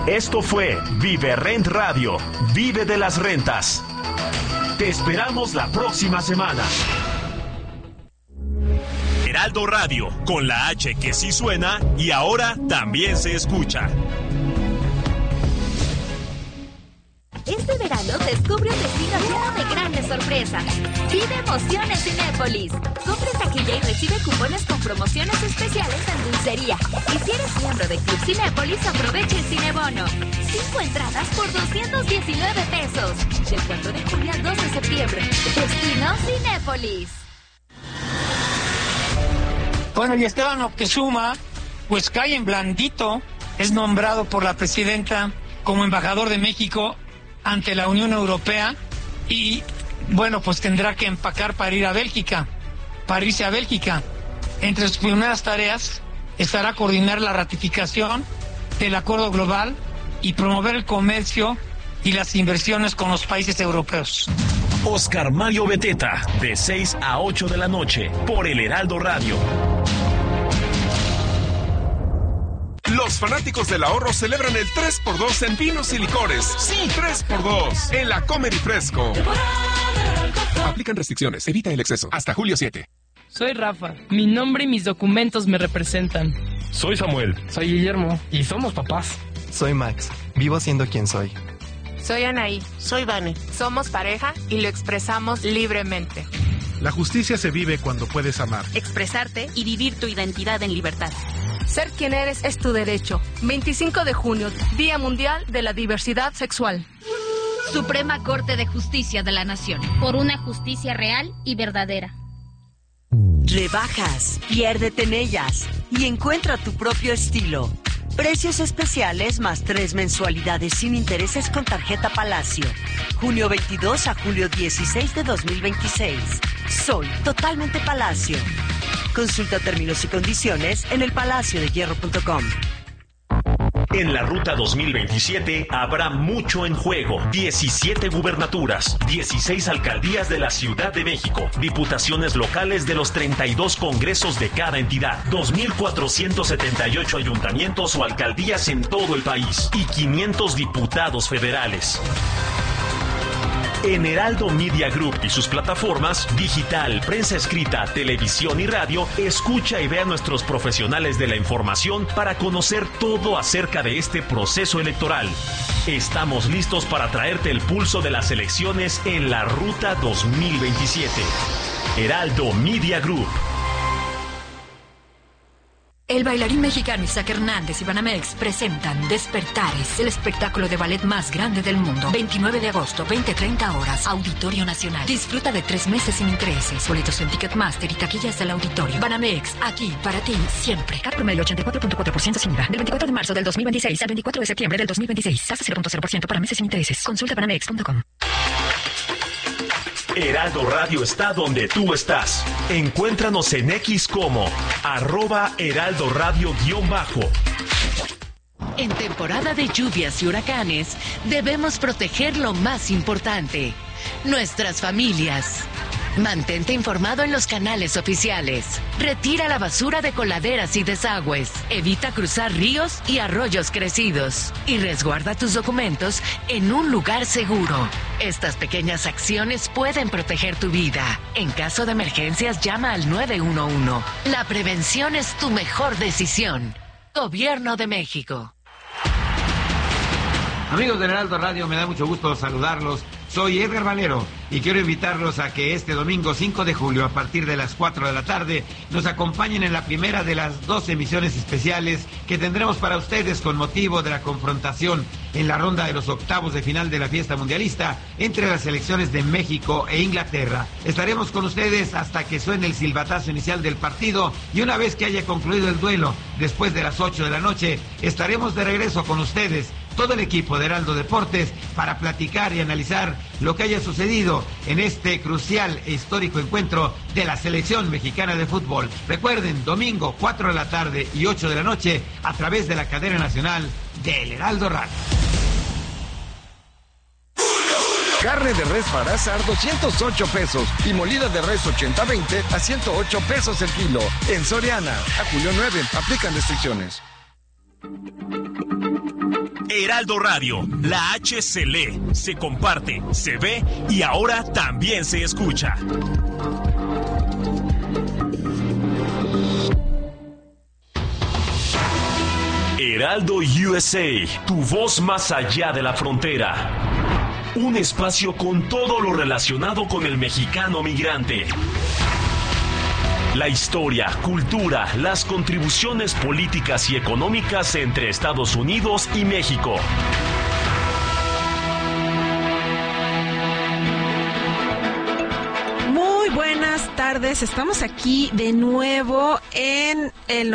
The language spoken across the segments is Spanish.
Esto fue Vive Rent Radio. Vive de las rentas. Te esperamos la próxima semana. Heraldo Radio, con la H que sí suena y ahora también se escucha. Este verano descubre un destino lleno de grandes sorpresas. Vive emociones Cinépolis. Compra taquilla y recibe cupones con promociones especiales en dulcería. Y si eres miembro de Club Cinépolis, aprovecha el Cinebono. 5 entradas por 219 pesos. Del 4 de julio al 2 de septiembre. Destino Cinépolis. Bueno, y Esteban Moctezuma, pues cae en blandito. Es nombrado por la presidenta como embajador de México ante la Unión Europea y, bueno, pues tendrá que empacar para ir a Bélgica, para irse a Bélgica. Entre sus primeras tareas estará coordinar la ratificación del acuerdo global y promover el comercio y las inversiones con los países europeos. Oscar Mario Beteta, de 6 a 8 de la noche, por el Heraldo Radio. Los fanáticos del ahorro celebran el 3x2 en vinos y licores. Sí, 3x2 en la Comer y Fresco. Aplican restricciones, evita el exceso. Hasta julio 7. Soy Rafa. Mi nombre y mis documentos me representan. Soy Samuel. Soy Guillermo. Y somos papás. Soy Max. Vivo siendo quien soy. Soy Anaí. Soy Vane. Somos pareja y lo expresamos libremente. La justicia se vive cuando puedes amar, expresarte y vivir tu identidad en libertad. Ser quien eres es tu derecho. 25 de junio, Día Mundial de la Diversidad Sexual. Suprema Corte de Justicia de la Nación. Por una justicia real y verdadera. Rebajas, piérdete en ellas y encuentra tu propio estilo. Precios especiales más 3 mensualidades sin intereses con tarjeta Palacio. Junio 22 a julio 16 de 2026. Soy totalmente Palacio. Consulta términos y condiciones en elpalaciodehierro.com. En la Ruta 2027 habrá mucho en juego. 17 gubernaturas, 16 alcaldías de la Ciudad de México, diputaciones locales de los 32 congresos de cada entidad, 2,478 ayuntamientos o alcaldías en todo el país y 500 diputados federales. En Heraldo Media Group y sus plataformas, digital, prensa escrita, televisión y radio, escucha y ve a nuestros profesionales de la información para conocer todo acerca de este proceso electoral. Estamos listos para traerte el pulso de las elecciones en la Ruta 2027. Heraldo Media Group. El bailarín mexicano Isaac Hernández y Banamex presentan Despertares, el espectáculo de ballet más grande del mundo. 29 de agosto, 20:30 horas, Auditorio Nacional. Disfruta de 3 meses sin intereses. Boletos en Ticketmaster y taquillas del auditorio. Banamex, aquí para ti, siempre. CAT promedio 84.4% sin IVA. Del 24 de marzo del 2026 al 24 de septiembre del 2026. Tasa 0.0% para meses sin intereses. Consulta banamex.com. Heraldo Radio está donde tú estás. Encuéntranos en X como @Heraldo Radio _. En temporada de lluvias y huracanes, debemos proteger lo más importante, nuestras familias. Mantente informado en los canales oficiales. Retira la basura de coladeras y desagües. Evita cruzar ríos y arroyos crecidos. Y resguarda tus documentos en un lugar seguro. Estas pequeñas acciones pueden proteger tu vida. En caso de emergencias, llama al 911. La prevención es tu mejor decisión. Gobierno de México. Amigos del Heraldo Radio, me da mucho gusto saludarlos. Soy Edgar Valero y quiero invitarlos a que este domingo 5 de julio, a partir de las 4 de la tarde, nos acompañen en la primera de las 2 emisiones especiales que tendremos para ustedes con motivo de la confrontación en la ronda de los octavos de final de la fiesta mundialista entre las selecciones de México e Inglaterra. Estaremos con ustedes hasta que suene el silbatazo inicial del partido y una vez que haya concluido el duelo, después de las 8 de la noche, estaremos de regreso con ustedes, todo el equipo de Heraldo Deportes, para platicar y analizar lo que haya sucedido en este crucial e histórico encuentro de la selección mexicana de fútbol. Recuerden, domingo 4 de la tarde y 8 de la noche a través de la cadena nacional del Heraldo Radio. Carne de res para asar 208 pesos y molida de res 80-20 a 108 pesos el kilo. En Soriana, a julio 9, aplican restricciones. Heraldo Radio, la H se lee, se comparte, se ve y ahora también se escucha. Heraldo USA, tu voz más allá de la frontera. Un espacio con todo lo relacionado con el mexicano migrante. La historia, cultura, las contribuciones políticas y económicas entre Estados Unidos y México. Muy buenas tardes, estamos aquí de nuevo en el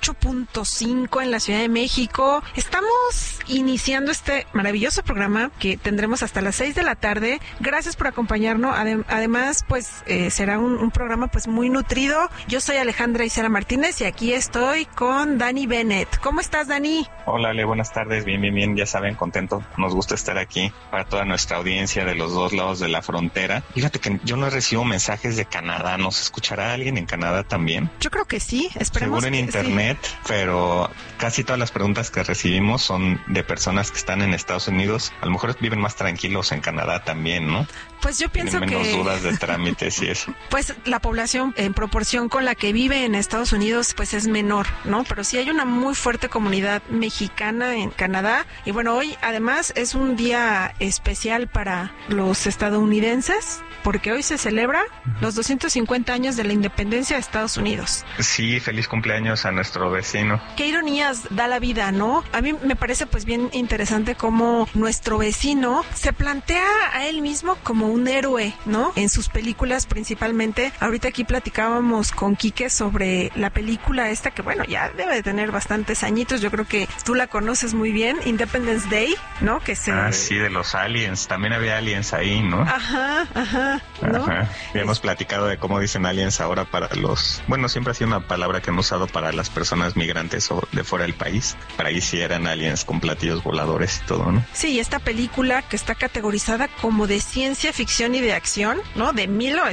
98.5 en la Ciudad de México. Estamos iniciando este maravilloso programa que tendremos hasta las 6 de la tarde. Gracias por acompañarnos. Además, pues será un programa pues muy nutrido. Yo soy Alejandra Isela Martínez y aquí estoy con Dani Bennett. ¿Cómo estás, Dani? Hola, Ale, buenas tardes. Bien, ya saben, contento. Nos gusta estar aquí para toda nuestra audiencia de los dos lados de la frontera. Fíjate que yo no recibo mensajes de Canadá. ¿Nos escuchará alguien en Canadá también? Yo creo que sí, esperemos. Seguro en internet, sí. Pero casi todas las preguntas que recibimos son de personas que están en Estados Unidos. A lo mejor viven más tranquilos en Canadá también, ¿no? Pues yo pienso que... menos dudas de trámites y eso. Pues la población en proporción con la que vive en Estados Unidos pues es menor, ¿no? Pero sí hay una muy fuerte comunidad mexicana en Canadá. Y bueno, hoy además es un día especial para los estadounidenses porque hoy se celebra los 250 años de la independencia de Estados Unidos. Sí, feliz cumpleaños a nuestro vecino. Qué ironías da la vida, ¿no? A mí me parece pues bien interesante cómo nuestro vecino se plantea a él mismo como un héroe, ¿no? En sus películas principalmente. Ahorita aquí platicábamos con Quique sobre la película esta que bueno, ya debe de tener bastantes añitos. Yo creo que tú la conoces muy bien, Independence Day, ¿no? Que se... Ah, sí, de los aliens. También había aliens ahí, ¿no? Ajá. ¿no? Ajá. Ya hemos platicado de cómo dicen aliens ahora para los... Bueno, siempre ha sido una palabra que han usado para las personas migrantes o de fuera del país. Para ahí sí eran aliens con platillos voladores y todo, ¿no? Sí, esta película que está categorizada como de ciencia ficción y de acción, ¿no? De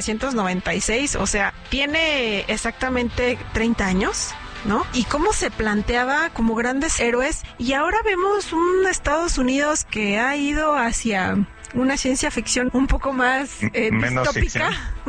1996, o sea, tiene exactamente 30 años. ¿No? Y cómo se planteaba como grandes héroes y ahora vemos un Estados Unidos que ha ido hacia una ciencia ficción un poco más distópica,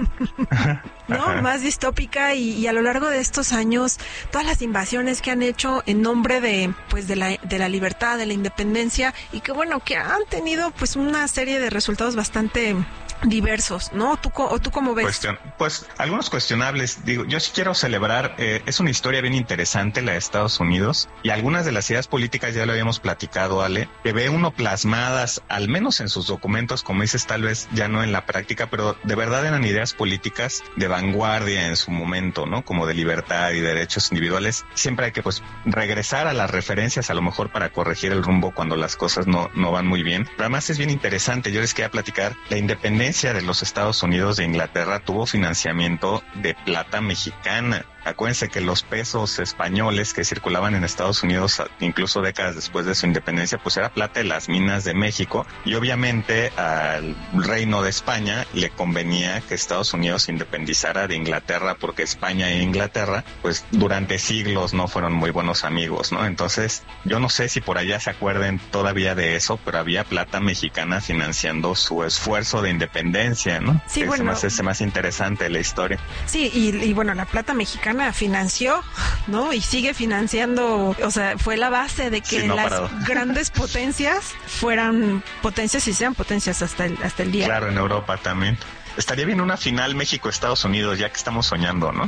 ¿no? Más distópica y a lo largo de estos años todas las invasiones que han hecho en nombre de pues de la libertad, de la independencia y que bueno, que han tenido pues una serie de resultados bastante diversos, ¿no? ¿Tú cómo ves? Pues algunos cuestionables. Digo, yo sí quiero celebrar, es una historia bien interesante la de Estados Unidos y algunas de las ideas políticas ya lo habíamos platicado, Ale, que ve uno plasmadas, al menos en sus documentos, como dices, tal vez ya no en la práctica, pero de verdad eran ideas políticas de vanguardia en su momento, ¿no? Como de libertad y derechos individuales. Siempre hay que pues regresar a las referencias a lo mejor para corregir el rumbo cuando las cosas no van muy bien. Pero además es bien interesante, yo les quería platicar, la independencia de los Estados Unidos de Inglaterra tuvo financiamiento de plata mexicana. Acuérdense que los pesos españoles que circulaban en Estados Unidos, incluso décadas después de su independencia, pues era plata de las minas de México y obviamente al Reino de España le convenía que Estados Unidos se independizara de Inglaterra porque España e Inglaterra, pues durante siglos no fueron muy buenos amigos, ¿no? Entonces, yo no sé si por allá se acuerden todavía de eso, pero había plata mexicana financiando su esfuerzo de independencia, ¿no? Sí, que bueno. Es más interesante la historia. Sí, y bueno, la plata mexicana financió, ¿no? Y sigue financiando, o sea, fue la base de que grandes potencias fueran potencias y sean potencias hasta el día. Claro, en Europa también. Estaría bien una final México-Estados Unidos, ya que estamos soñando, ¿no?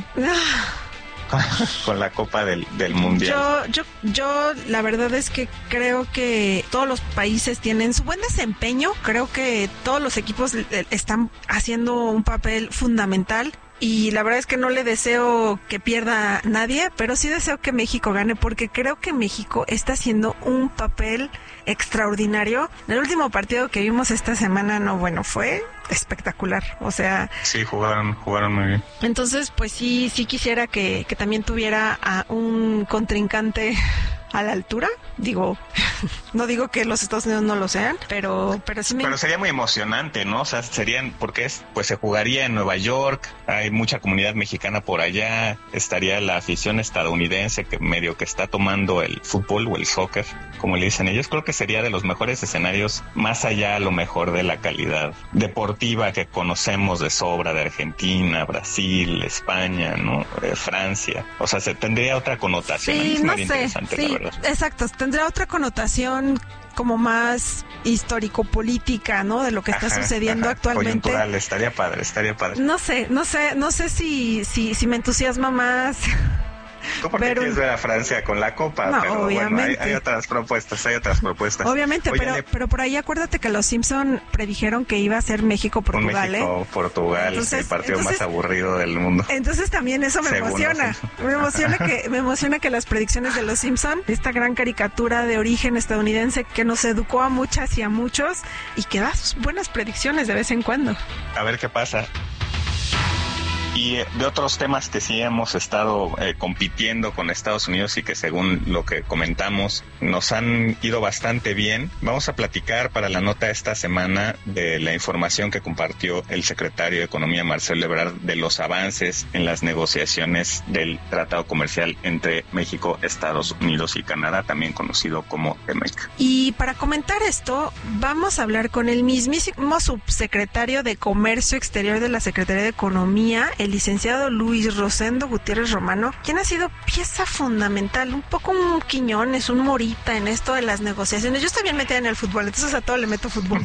Con la Copa del Mundial. Yo la verdad es que creo que todos los países tienen su buen desempeño. Creo que todos los equipos están haciendo un papel fundamental. Y la verdad es que no le deseo que pierda nadie, pero sí deseo que México gane, porque creo que México está haciendo un papel extraordinario. El último partido que vimos esta semana, fue espectacular, o sea... Sí, jugaron muy bien. Entonces, pues sí quisiera que también tuviera a un contrincante a la altura, digo... No digo que los Estados Unidos no lo sean, pero sí Pero sería muy emocionante, ¿no? O sea, porque pues se jugaría en Nueva York, hay mucha comunidad mexicana por allá, estaría la afición estadounidense que medio que está tomando el fútbol o el soccer, como le dicen ellos. Creo que sería de los mejores escenarios, más allá a lo mejor de la calidad deportiva que conocemos de sobra de Argentina, Brasil, España, ¿no? Francia. O sea, tendría otra connotación. Sí, no sé. Interesante, sí, la verdad. Exacto. Tendría otra connotación como más histórico-política, ¿no? De lo que está sucediendo actualmente. Coyuntural, estaría padre. No sé si me entusiasma más. ¿Tú por qué quieres ver a Francia con la Copa? No, pero obviamente. Bueno, hay otras propuestas. Obviamente, Oye, pero por ahí acuérdate que los Simpson predijeron que iba a ser México-Portugal, México-Portugal, el partido más aburrido del mundo. Entonces también eso me emociona. Me emociona que las predicciones de los Simpson, esta gran caricatura de origen estadounidense que nos educó a muchas y a muchos y que da buenas predicciones de vez en cuando. A ver qué pasa. Y de otros temas que sí hemos estado compitiendo con Estados Unidos y que según lo que comentamos nos han ido bastante bien, vamos a platicar para la nota de esta semana de la información que compartió el secretario de Economía Marcelo Ebrard de los avances en las negociaciones del Tratado Comercial entre México, Estados Unidos y Canadá, también conocido como TEMEC. Y para comentar esto, vamos a hablar con el mismísimo subsecretario de Comercio Exterior de la Secretaría de Economía, el licenciado Luis Rosendo Gutiérrez Romano, quien ha sido pieza fundamental, un poco un Quiñones, un Morita en esto de las negociaciones. Yo estoy bien metida en el fútbol, entonces a todo le meto fútbol.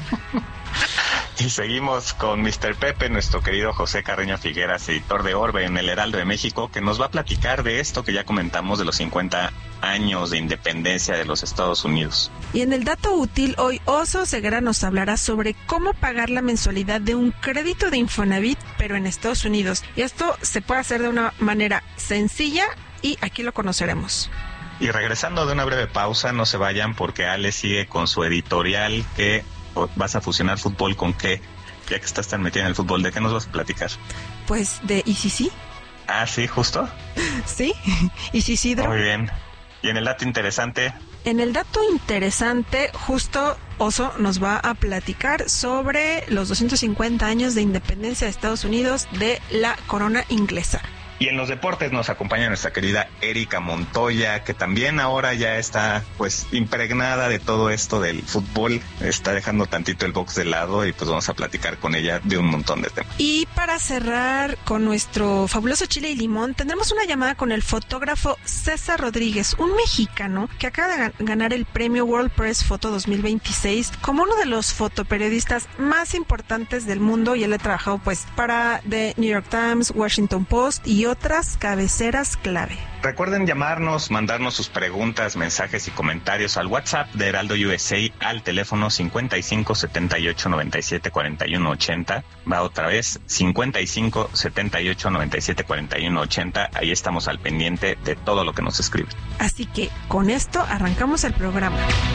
Y seguimos con Mr. Pepe, nuestro querido José Carreño Figueras, editor de Orbe en el Heraldo de México, que nos va a platicar de esto que ya comentamos de los 50 años de independencia de los Estados Unidos. Y en el dato útil, hoy Oso Ceguera nos hablará sobre cómo pagar la mensualidad de un crédito de Infonavit, pero en Estados Unidos. Y esto se puede hacer de una manera sencilla y aquí lo conoceremos. Y regresando de una breve pausa, no se vayan porque Ale sigue con su editorial que vas a fusionar fútbol con qué, ya que estás tan metida en el fútbol, ¿de qué nos vas a platicar? Pues de ICC. Ah, sí, justo. Sí, ICC. Muy bien. ¿Y en el dato interesante? En el dato interesante, justo Oso nos va a platicar sobre los 250 años de independencia de Estados Unidos de la corona inglesa. Y en los deportes nos acompaña nuestra querida Erika Montoya, que también ahora ya está pues impregnada de todo esto del fútbol, está dejando tantito el box de lado y pues vamos a platicar con ella de un montón de temas. Y para cerrar con nuestro fabuloso chile y limón, tendremos una llamada con el fotógrafo César Rodríguez, un mexicano que acaba de ganar el premio World Press Photo 2026 como uno de los fotoperiodistas más importantes del mundo, y él ha trabajado pues para The New York Times, Washington Post y otras cabeceras clave. Recuerden llamarnos, mandarnos sus preguntas, mensajes y comentarios al WhatsApp de Heraldo USA al teléfono 55 78 97 41 80. Va otra vez, 55 78 97 41 80. Ahí estamos al pendiente de todo lo que nos escriben. Así que con esto arrancamos el programa.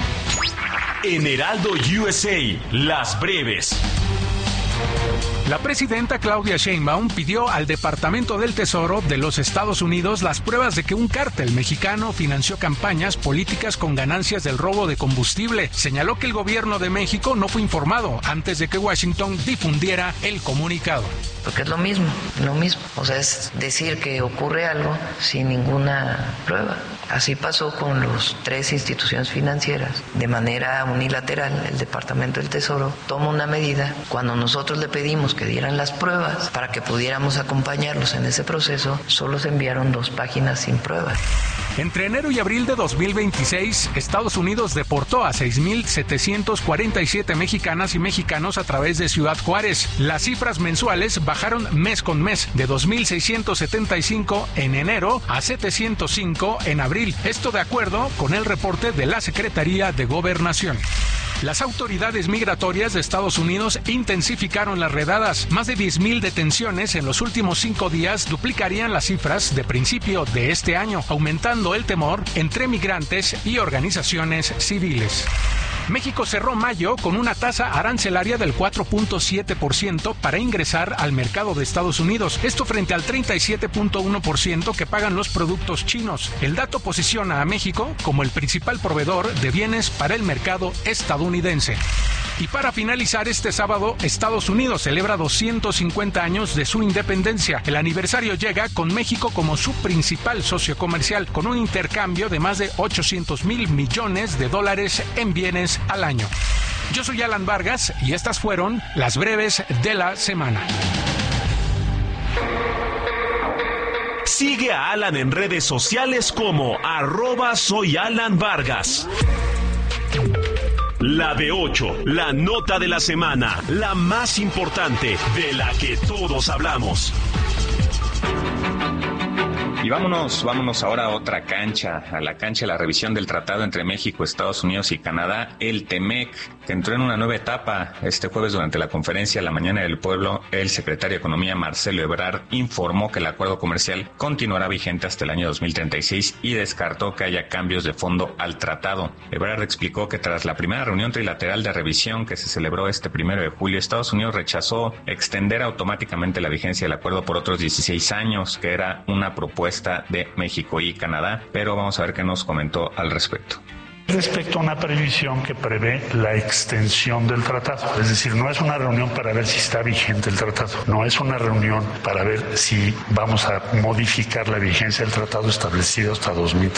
En Heraldo USA, las breves. La presidenta Claudia Sheinbaum pidió al Departamento del Tesoro de los Estados Unidos las pruebas de que un cártel mexicano financió campañas políticas con ganancias del robo de combustible. Señaló que el gobierno de México no fue informado antes de que Washington difundiera el comunicado. Porque es lo mismo. O sea, es decir que ocurre algo sin ninguna prueba. Así pasó con las 3 instituciones financieras. De manera unilateral, el Departamento del Tesoro toma una medida. Cuando nosotros le pedimos que dieran las pruebas para que pudiéramos acompañarlos en ese proceso, solo se enviaron 2 páginas sin pruebas. Entre enero y abril de 2026, Estados Unidos deportó a 6,747 mexicanas y mexicanos a través de Ciudad Juárez. Las cifras mensuales bajaron mes con mes, de 2,675 en enero a 705 en abril. Esto de acuerdo con el reporte de la Secretaría de Gobernación. Las autoridades migratorias de Estados Unidos intensificaron las redadas. Más de 10,000 detenciones en los últimos 5 días duplicarían las cifras de principio de este año, aumentando el temor entre migrantes y organizaciones civiles. México cerró mayo con una tasa arancelaria del 4.7% para ingresar al mercado de Estados Unidos. Esto frente al 37.1% que pagan los productos chinos. El dato posiciona a México como el principal proveedor de bienes para el mercado estadounidense. Y para finalizar, este sábado, Estados Unidos celebra 250 años de su independencia. El aniversario llega con México como su principal socio comercial, con un intercambio de más de $800,000 millones en bienes al año. Yo soy Alan Vargas y estas fueron las breves de la semana. Sigue a Alan en redes sociales como @soyalanvargas. La de 8, la nota de la semana, la más importante, de la que todos hablamos. Y vámonos ahora a otra cancha, a la cancha de la revisión del tratado entre México, Estados Unidos y Canadá, el TEMEC, que entró en una nueva etapa. Este jueves, durante la conferencia La Mañana del Pueblo, el secretario de Economía, Marcelo Ebrard, informó que el acuerdo comercial continuará vigente hasta el año 2036 y descartó que haya cambios de fondo al tratado. Ebrard explicó que tras la primera reunión trilateral de revisión que se celebró este 1 de julio, Estados Unidos rechazó extender automáticamente la vigencia del acuerdo por otros 16 años, que era una propuesta de México y Canadá, pero vamos a ver qué nos comentó al respecto. Respecto a una previsión que prevé la extensión del tratado, es decir, no es una reunión para ver si está vigente el tratado, no es una reunión para ver si vamos a modificar la vigencia del tratado establecido hasta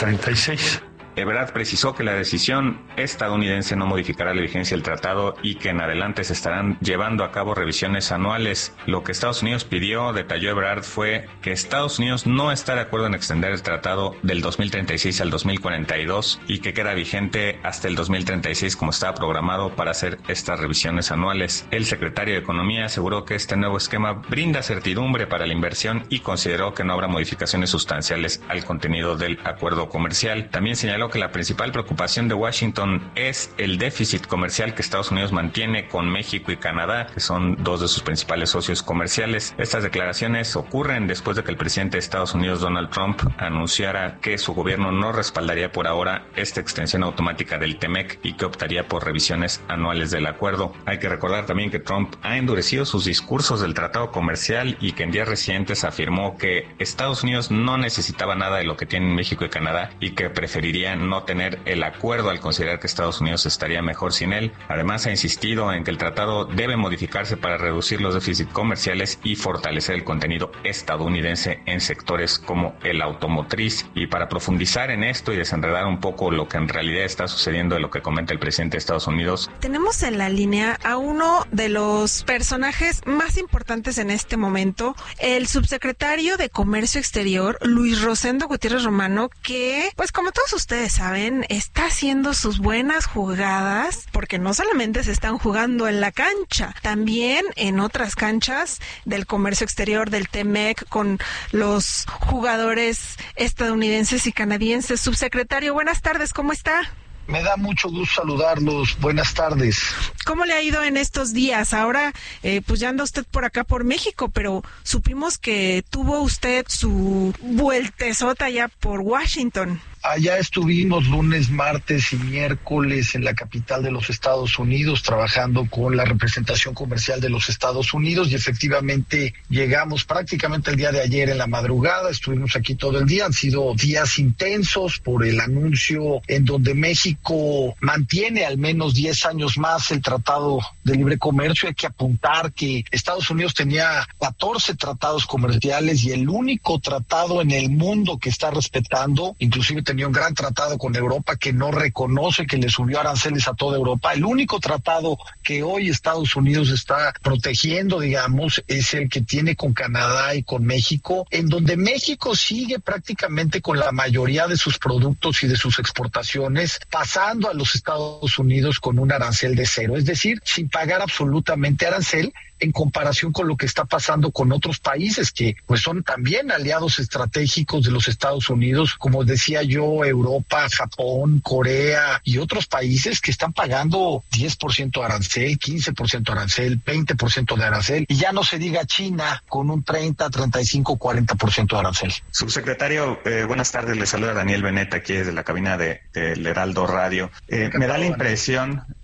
2036. Ebrard precisó que la decisión estadounidense no modificará la vigencia del tratado y que en adelante se estarán llevando a cabo revisiones anuales. Lo que Estados Unidos pidió, detalló Ebrard, fue que Estados Unidos no está de acuerdo en extender el tratado del 2036 al 2042 y que queda vigente hasta el 2036 como estaba programado para hacer estas revisiones anuales. El secretario de Economía aseguró que este nuevo esquema brinda certidumbre para la inversión y consideró que no habrá modificaciones sustanciales al contenido del acuerdo comercial. También señaló que la principal preocupación de Washington es el déficit comercial que Estados Unidos mantiene con México y Canadá, que son dos de sus principales socios comerciales. Estas declaraciones ocurren después de que el presidente de Estados Unidos, Donald Trump, anunciara que su gobierno no respaldaría por ahora esta extensión automática del TEMEC y que optaría por revisiones anuales del acuerdo. Hay que recordar también que Trump ha endurecido sus discursos del tratado comercial y que en días recientes afirmó que Estados Unidos no necesitaba nada de lo que tienen México y Canadá y que preferiría no tener el acuerdo al considerar que Estados Unidos estaría mejor sin él. Además, ha insistido en que el tratado debe modificarse para reducir los déficits comerciales y fortalecer el contenido estadounidense en sectores como el automotriz. Y para profundizar en esto y desenredar un poco lo que en realidad está sucediendo de lo que comenta el presidente de Estados Unidos, tenemos en la línea a uno de los personajes más importantes en este momento, el subsecretario de Comercio Exterior, Luis Rosendo Gutiérrez Romano, que, pues como todos ustedes saben, está haciendo sus buenas jugadas, porque no solamente se están jugando en la cancha, también en otras canchas del comercio exterior, del TEMEC, con los jugadores estadounidenses y canadienses. Subsecretario, buenas tardes, ¿cómo está? Me da mucho gusto saludarlos. Buenas tardes. ¿Cómo le ha ido en estos días? Ahora, pues ya anda usted por acá, por México, pero supimos que tuvo usted su vueltezota ya por Washington. Allá estuvimos lunes, martes y miércoles en la capital de los Estados Unidos trabajando con la representación comercial de los Estados Unidos y efectivamente llegamos prácticamente el día de ayer en la madrugada, estuvimos aquí todo el día, han sido días intensos por el anuncio en donde México mantiene al menos 10 años más el Tratado de Libre Comercio. Hay que apuntar que Estados Unidos tenía 14 tratados comerciales y el único tratado en el mundo que está respetando, inclusive tenía un gran tratado con Europa que no reconoce, que le subió aranceles a toda Europa. El único tratado que hoy Estados Unidos está protegiendo, digamos, es el que tiene con Canadá y con México, en donde México sigue prácticamente con la mayoría de sus productos y de sus exportaciones pasando a los Estados Unidos con un arancel de 0, es decir, sin pagar absolutamente arancel, en comparación con lo que está pasando con otros países que pues son también aliados estratégicos de los Estados Unidos, como decía yo, Europa, Japón, Corea y otros países que están pagando 10% arancel, 15% arancel, 20% de arancel, y ya no se diga China con un 30, 35, 40% de arancel. Subsecretario, buenas tardes, le saluda Daniel Benet aquí desde la cabina del Heraldo Radio. Me da la impresión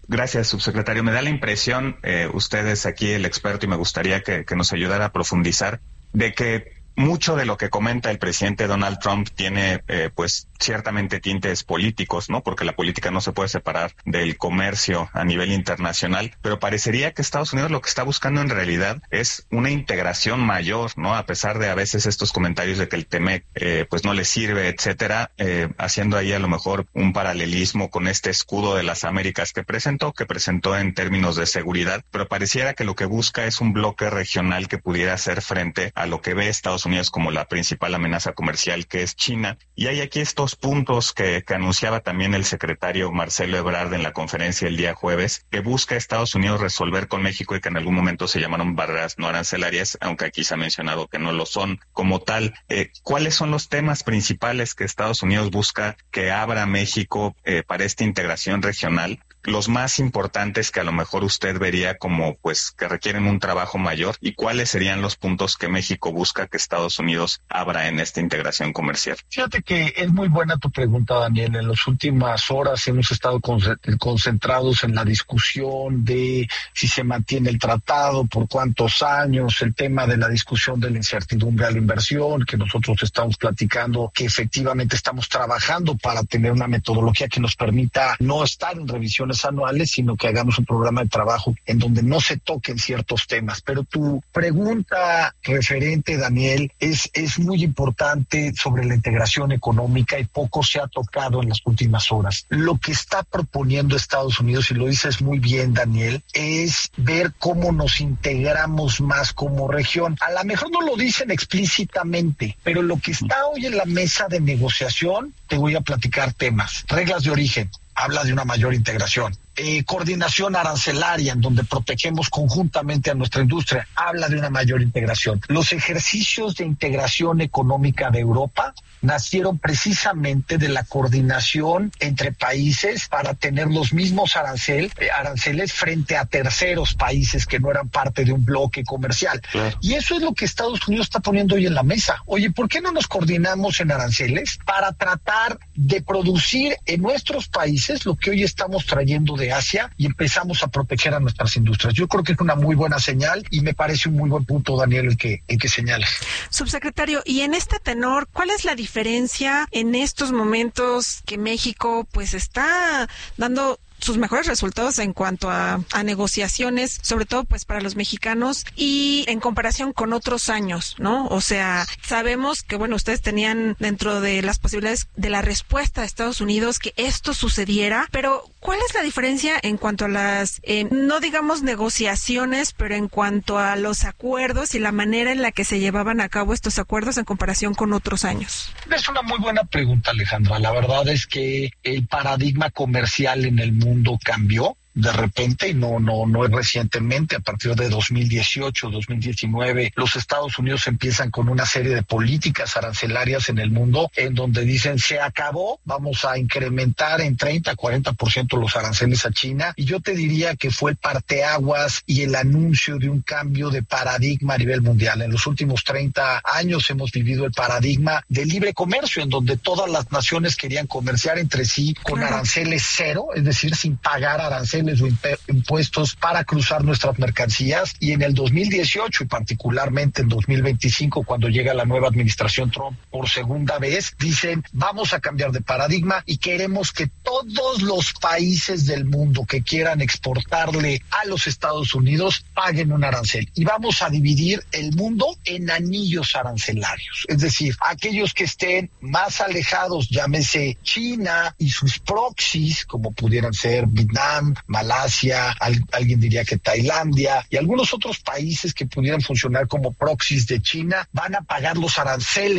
Gracias, subsecretario. Me da la impresión, usted es aquí el experto y me gustaría que nos ayudara a profundizar, de que mucho de lo que comenta el presidente Donald Trump tiene, pues, ciertamente tintes políticos, ¿no? Porque la política no se puede separar del comercio a nivel internacional, pero parecería que Estados Unidos lo que está buscando en realidad es una integración mayor, ¿no? A pesar de a veces estos comentarios de que el TEMEC, pues, no le sirve, etcétera, haciendo ahí a lo mejor un paralelismo con este escudo de las Américas que presentó en términos de seguridad, pero pareciera que lo que busca es un bloque regional que pudiera hacer frente a lo que ve Estados Unidos como la principal amenaza comercial, que es China. Y hay aquí estos puntos que anunciaba también el secretario Marcelo Ebrard en la conferencia el día jueves, que busca Estados Unidos resolver con México y que en algún momento se llamaron barreras no arancelarias, aunque aquí se ha mencionado que no lo son como tal. ¿Cuáles son los temas principales que Estados Unidos busca que abra México para esta integración regional? Los más importantes que a lo mejor usted vería como, pues, que requieren un trabajo mayor, y cuáles serían los puntos que México busca que Estados Unidos abra en esta integración comercial. Fíjate que es muy buena tu pregunta, Daniel. En las últimas horas hemos estado concentrados en la discusión de si se mantiene el tratado, por cuántos años, el tema de la discusión de la incertidumbre a la inversión, que nosotros estamos platicando, que efectivamente estamos trabajando para tener una metodología que nos permita no estar en revisiones anuales, sino que hagamos un programa de trabajo en donde no se toquen ciertos temas. Pero tu pregunta referente, Daniel, es muy importante sobre la integración económica y poco se ha tocado en las últimas horas. Lo que está proponiendo Estados Unidos, y lo dices muy bien, Daniel, es ver cómo nos integramos más como región. A lo mejor no lo dicen explícitamente, pero lo que está hoy en la mesa de negociación, te voy a platicar temas. Reglas de origen. Habla de una mayor integración. Coordinación arancelaria, en donde protegemos conjuntamente a nuestra industria, habla de una mayor integración. Los ejercicios de integración económica de Europa nacieron precisamente de la coordinación entre países para tener los mismos aranceles frente a terceros países que no eran parte de un bloque comercial. Claro. Y eso es lo que Estados Unidos está poniendo hoy en la mesa. Oye, ¿por qué no nos coordinamos en aranceles para tratar de producir en nuestros países lo que hoy estamos trayendo de Asia y empezamos a proteger a nuestras industrias? Yo creo que es una muy buena señal y me parece un muy buen punto, Daniel, el que señalas. Subsecretario, y en este tenor, ¿cuál es la diferencia en estos momentos que México pues está dando sus mejores resultados en cuanto a negociaciones, sobre todo pues para los mexicanos y en comparación con otros años, ¿no? O sea, sabemos que, bueno, ustedes tenían dentro de las posibilidades de la respuesta de Estados Unidos que esto sucediera, pero ¿cuál es la diferencia en cuanto a las, no digamos negociaciones, pero en cuanto a los acuerdos y la manera en la que se llevaban a cabo estos acuerdos en comparación con otros años? Es una muy buena pregunta, Alejandra. La verdad es que el paradigma comercial en el mundo cambió de repente, y no es recientemente. A partir de 2018, 2019, los Estados Unidos empiezan con una serie de políticas arancelarias en el mundo en donde dicen se acabó, vamos a incrementar en 30-40% los aranceles a China, y yo te diría que fue el parteaguas y el anuncio de un cambio de paradigma a nivel mundial. En los últimos 30 años hemos vivido el paradigma de libre comercio, en donde todas las naciones querían comerciar entre sí con aranceles cero, es decir, sin pagar aranceles o impuestos para cruzar nuestras mercancías. Y en el 2018 y particularmente en 2025, cuando llega la nueva administración Trump por segunda vez, dicen vamos a cambiar de paradigma y queremos que todos los países del mundo que quieran exportarle a los Estados Unidos paguen un arancel, y vamos a dividir el mundo en anillos arancelarios, es decir, aquellos que estén más alejados, llámese China y sus proxies, como pudieran ser Vietnam, Malasia, alguien diría que Tailandia y algunos otros países que pudieran funcionar como proxies de China, van a pagar los aranceles